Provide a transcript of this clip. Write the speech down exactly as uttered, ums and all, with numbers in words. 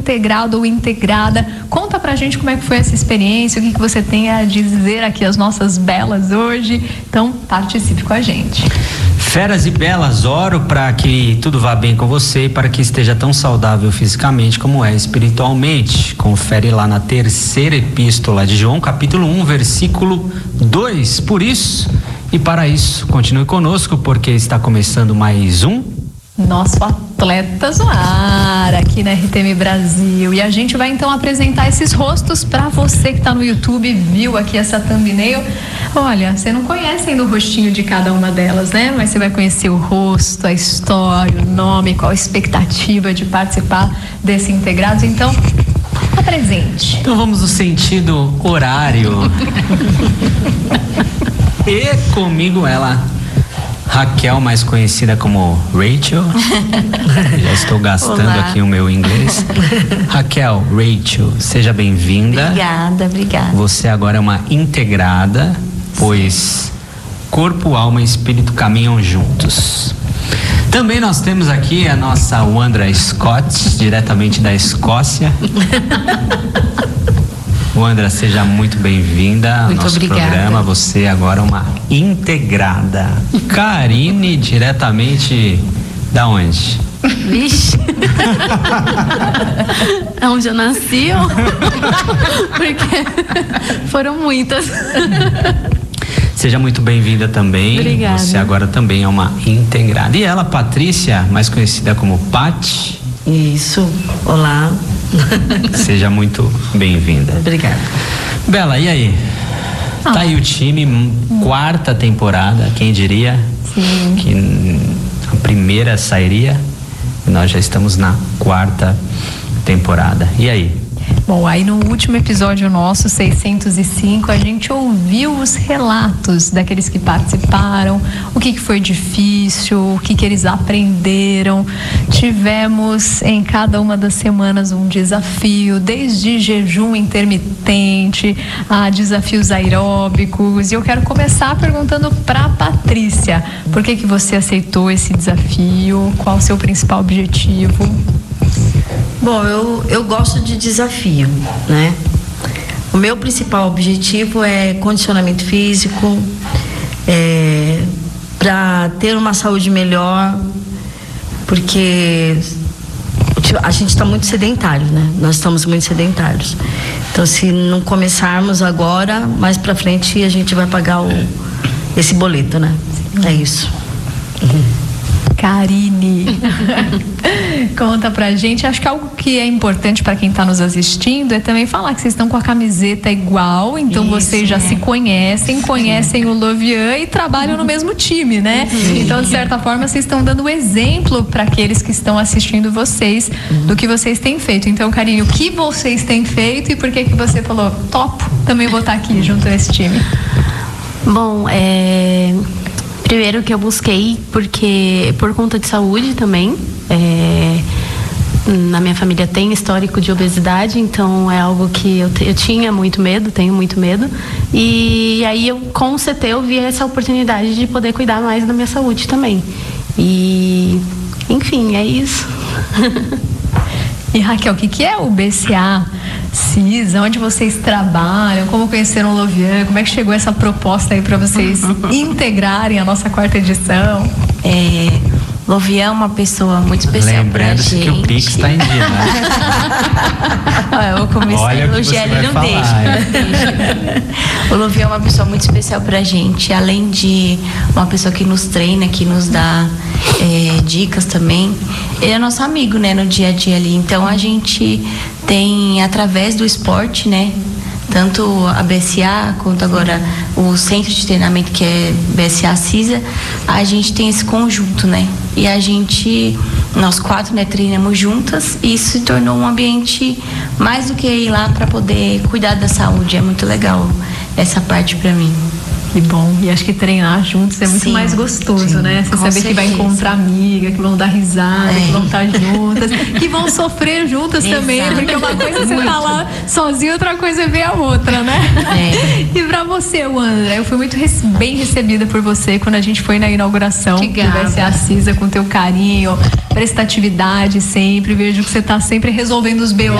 integrado ou integrada. Conta pra gente como é que foi essa experiência, o que, que você tem a dizer aqui às nossas belas hoje. Então, participe com a gente. Feras e belas, oro para que tudo vá bem com você e para que esteja tão saudável fisicamente como é espiritualmente. Confere lá na terceira epístola de João, capítulo um, versículo dois. Por isso e para isso, continue conosco, porque está começando mais um Nosso Atletas no Ar, aqui na R T M Brasil. E a gente vai então apresentar esses rostos para você que está no YouTube, viu aqui essa thumbnail. Olha, você não conhece ainda o rostinho de cada uma delas, né? Mas você vai conhecer o rosto, a história, o nome, qual a expectativa de participar desse Integrados. Então, apresente. Então vamos no sentido horário. E comigo ela, Raquel, mais conhecida como Rachel. Já estou gastando Olá. aqui o meu inglês. Raquel, Rachel, seja bem-vinda. Obrigada, obrigada. Você agora é uma integrada, pois corpo, alma e espírito caminham juntos. Também nós temos aqui a nossa Wandra Scott, diretamente da Escócia. Wandra, seja muito bem-vinda ao muito nosso obrigada. programa. Você agora é uma integrada. Karine, diretamente da onde? Vixe. É onde eu nasci? Porque foram muitas. Seja muito bem-vinda também. Obrigada. Você agora também é uma integrada. E ela, Patrícia, mais conhecida como Pat. Isso. Olá. Seja muito bem-vinda. Obrigada. Bela, e aí? Ah. Tá aí o time, quarta temporada, quem diria? Sim. Que a primeira sairia. Nós já estamos na quarta temporada. E aí? Bom, aí no último episódio nosso, seiscentos e cinco, a gente ouviu os relatos daqueles que participaram, o que, que foi difícil, o que, que eles aprenderam. Tivemos em cada uma das semanas um desafio, desde jejum intermitente a desafios aeróbicos. E eu quero começar perguntando para Patrícia, por que, que você aceitou esse desafio? Qual o seu principal objetivo? Bom, eu, eu gosto de desafio, né? O meu principal objetivo é condicionamento físico, é, para ter uma saúde melhor, porque a gente está muito sedentário, né? Nós estamos muito sedentários. Então, se não começarmos agora, mais para frente a gente vai pagar o, esse boleto, né? É isso. Uhum. Karine, conta pra gente. Acho que algo que é importante para quem tá nos assistindo é também falar que vocês estão com a camiseta igual, então Isso, vocês já é. se conhecem, conhecem Sim. o Lovian e trabalham no mesmo time, né? Sim. Então, de certa forma, vocês estão dando exemplo para aqueles que estão assistindo vocês do que vocês têm feito. Então, Karine, o que vocês têm feito e por que que você falou, topo, também vou estar aqui junto a esse time? Bom, é... primeiro que eu busquei, porque por conta de saúde também, é, na minha família tem histórico de obesidade, então é algo que eu, eu tinha muito medo, tenho muito medo, e aí eu com o C T eu vi essa oportunidade de poder cuidar mais da minha saúde também, e enfim, é isso. E Raquel, o que, que é o B C A CISA? Onde vocês trabalham? Como conheceram o Lovian? Como é que chegou essa proposta aí para vocês integrarem a nossa quarta edição? É, Lovian é uma pessoa muito especial pra gente. Lembrando-se que o Pix está em dia, né? Olha, eu vou começar Olha a elogiar, ele não falar, deixa, não deixa. O Lovian é uma pessoa muito especial pra gente, além de uma pessoa que nos treina, que nos dá é, dicas também. Ele é nosso amigo, né, no dia a dia ali. Então a gente tem, através do esporte, né, tanto a B S A quanto agora o centro de treinamento, que é B S A CISA, a gente tem esse conjunto, né? E a gente, nós quatro, né, treinamos juntas, e isso se tornou um ambiente mais do que ir lá para poder cuidar da saúde. É muito legal essa parte para mim. Que bom. E acho que treinar juntos é muito Sim, mais gostoso, sim, né? Você saber certeza. que vai encontrar amiga, que vão dar risada, é. que vão estar juntas, que vão sofrer juntas também, porque uma coisa é você tá lá sozinho, outra coisa é ver a outra, né? É. E pra você, Wandra, eu fui muito rece- bem recebida por você quando a gente foi na inauguração do B S A CISA, com teu carinho, prestatividade sempre. Vejo que você tá sempre resolvendo os B O